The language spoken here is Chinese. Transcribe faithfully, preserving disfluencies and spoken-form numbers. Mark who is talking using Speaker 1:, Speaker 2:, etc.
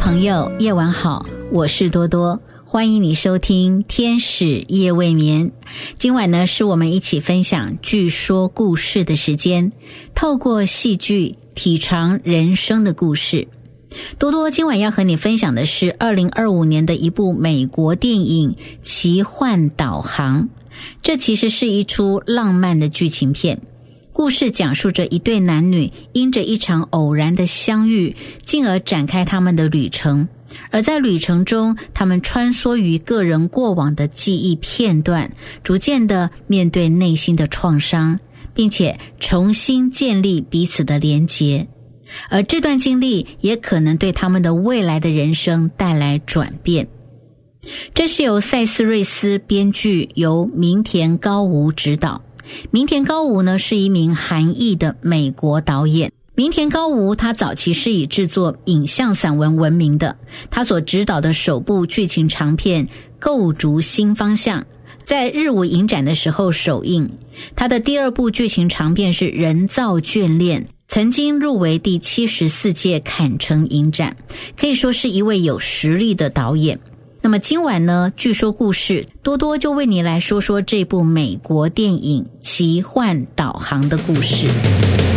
Speaker 1: 朋友，夜晚好，我是多多，欢迎你收听天使夜未眠。今晚呢，是我们一起分享剧说故事的时间，透过戏剧体尝人生的故事。多多今晚要和你分享的是二零二五年的一部美国电影《奇幻导航》。这其实是一出浪漫的剧情片，故事讲述着一对男女因着一场偶然的相遇，进而展开他们的旅程。而在旅程中，他们穿梭于个人过往的记忆片段，逐渐地面对内心的创伤，并且重新建立彼此的连结。而这段经历也可能对他们的未来的人生带来转变。这是由塞斯瑞斯编剧，由明田高吾执导。明田高吾呢是一名韩裔的美国导演。明田高吾他早期是以制作影像散文闻名的，他所执导的首部剧情长片《构筑新方向》在日舞影展的时候首映。他的第二部剧情长片是《人造眷恋》，曾经入围第七十四届坎城影展，可以说是一位有实力的导演。那么今晚呢，据说故事多多就为你来说说这部美国电影《奇幻导航》的故事。